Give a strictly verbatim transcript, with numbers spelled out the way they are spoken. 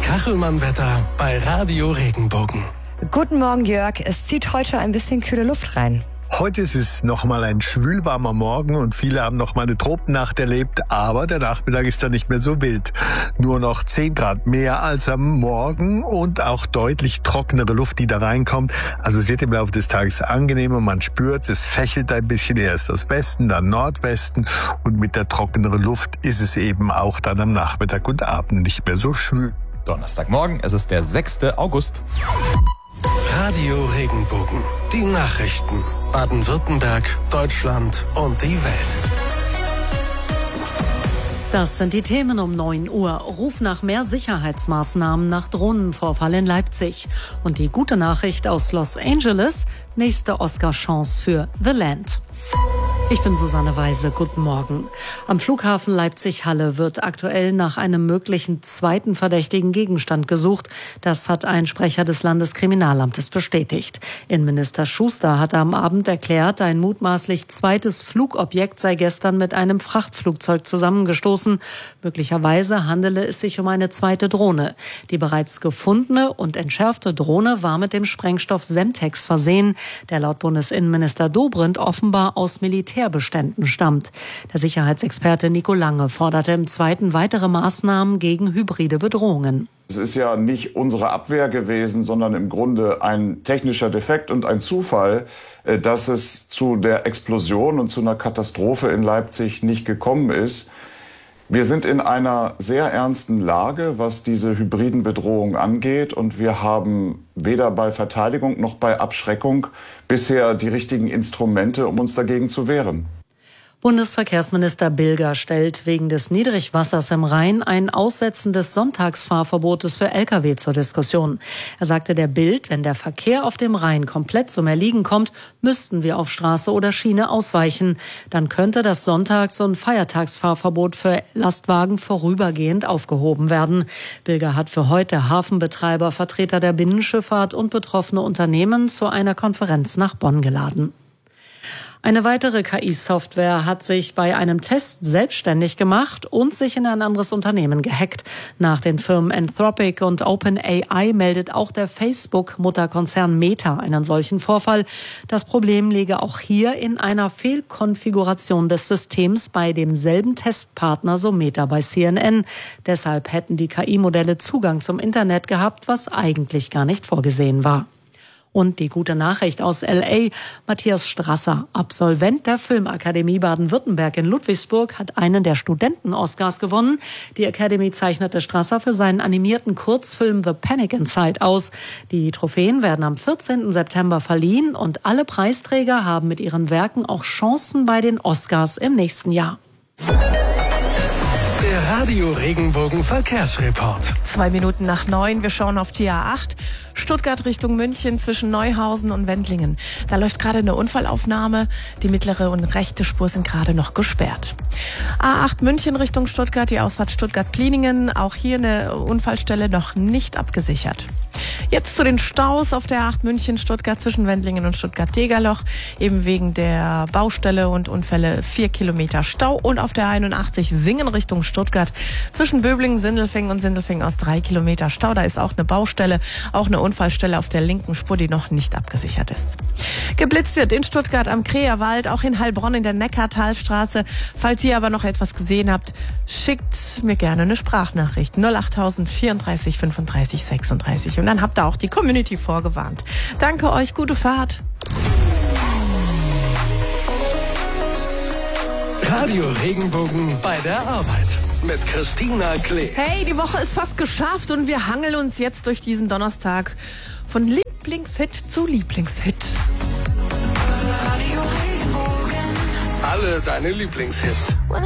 Kachelmann-Wetter bei Radio Regenbogen. Guten Morgen, Jörg. Es zieht heute ein bisschen kühle Luft rein. Heute ist es nochmal ein schwülwarmer Morgen und viele haben noch mal eine Tropennacht erlebt, aber der Nachmittag ist dann nicht mehr so wild. Nur noch zehn Grad mehr als am Morgen und auch deutlich trockenere Luft, die da reinkommt. Also es wird im Laufe des Tages angenehmer, man spürt, es fächelt ein bisschen, erst aus Westen, dann Nordwesten und mit der trockeneren Luft ist es eben auch dann am Nachmittag und Abend nicht mehr so schwül. Donnerstagmorgen, es ist der sechster August. Radio Regenbogen. Die Nachrichten. Baden-Württemberg, Deutschland und die Welt. Das sind die Themen um neun Uhr. Ruf nach mehr Sicherheitsmaßnahmen nach Drohnenvorfall in Leipzig. Und die gute Nachricht aus Los Angeles, nächste Oscar-Chance für The Land. Ich bin Susanne Weise, guten Morgen. Am Flughafen Leipzig-Halle wird aktuell nach einem möglichen zweiten verdächtigen Gegenstand gesucht. Das hat ein Sprecher des Landeskriminalamtes bestätigt. Innenminister Schuster hatte am Abend erklärt, ein mutmaßlich zweites Flugobjekt sei gestern mit einem Frachtflugzeug zusammengestoßen. Möglicherweise handele es sich um eine zweite Drohne. Die bereits gefundene und entschärfte Drohne war mit dem Sprengstoff Semtex versehen, der laut Bundesinnenminister Dobrindt offenbar aus Militärbeständen stammt. Der Sicherheitsexperte Nico Lange forderte im Zweiten weitere Maßnahmen gegen hybride Bedrohungen. Es ist ja nicht unsere Abwehr gewesen, sondern im Grunde ein technischer Defekt und ein Zufall, dass es zu der Explosion und zu einer Katastrophe in Leipzig nicht gekommen ist. Wir sind in einer sehr ernsten Lage, was diese hybriden Bedrohungen angeht. Und wir haben weder bei Verteidigung noch bei Abschreckung bisher die richtigen Instrumente, um uns dagegen zu wehren. Bundesverkehrsminister Bilger stellt wegen des Niedrigwassers im Rhein ein Aussetzen des Sonntagsfahrverbotes für L K W zur Diskussion. Er sagte der Bild, wenn der Verkehr auf dem Rhein komplett zum Erliegen kommt, müssten wir auf Straße oder Schiene ausweichen. Dann könnte das Sonntags- und Feiertagsfahrverbot für Lastwagen vorübergehend aufgehoben werden. Bilger hat für heute Hafenbetreiber, Vertreter der Binnenschifffahrt und betroffene Unternehmen zu einer Konferenz nach Bonn geladen. Eine weitere K I-Software hat sich bei einem Test selbstständig gemacht und sich in ein anderes Unternehmen gehackt. Nach den Firmen Anthropic und OpenAI meldet auch der Facebook-Mutterkonzern Meta einen solchen Vorfall. Das Problem liege auch hier in einer Fehlkonfiguration des Systems bei demselben Testpartner, so Meta bei C N N. Deshalb hätten die K I-Modelle Zugang zum Internet gehabt, was eigentlich gar nicht vorgesehen war. Und die gute Nachricht aus L A. Matthias Strasser, Absolvent der Filmakademie Baden-Württemberg in Ludwigsburg, hat einen der Studenten-Oscars gewonnen. Die Academy zeichnete Strasser für seinen animierten Kurzfilm The Panic Inside aus. Die Trophäen werden am vierzehnten September verliehen und alle Preisträger haben mit ihren Werken auch Chancen bei den Oscars im nächsten Jahr. Der Radio Regenbogen Verkehrsreport. Zwei Minuten nach neun, wir schauen auf die A acht. Stuttgart Richtung München zwischen Neuhausen und Wendlingen. Da läuft gerade eine Unfallaufnahme. Die mittlere und rechte Spur sind gerade noch gesperrt. A acht München Richtung Stuttgart, die Ausfahrt Stuttgart-Pliningen. Auch hier eine Unfallstelle noch nicht abgesichert. Jetzt zu den Staus auf der A acht München-Stuttgart zwischen Wendlingen und Stuttgart-Degerloch. Eben wegen der Baustelle und Unfälle vier Kilometer Stau. Und auf der einundachtzig Singen Richtung Stuttgart zwischen Böblingen, Sindelfingen und Sindelfingen aus drei Kilometer Stau. Da ist auch eine Baustelle, auch eine Unfallstelle auf der linken Spur, die noch nicht abgesichert ist. Geblitzt wird in Stuttgart am Kreerwald, auch in Heilbronn in der Neckartalstraße. Falls ihr aber noch etwas gesehen habt, schickt mir gerne eine Sprachnachricht. null achttausend vierunddreißig fünfunddreißig sechsunddreißig. Und dann habt ihr auch die Community vorgewarnt. Danke euch, gute Fahrt. Radio Regenbogen bei der Arbeit mit Christina Klee. Hey, die Woche ist fast geschafft und wir hangeln uns jetzt durch diesen Donnerstag von Lieblingshit zu Lieblingshit. Alle deine Lieblingshits.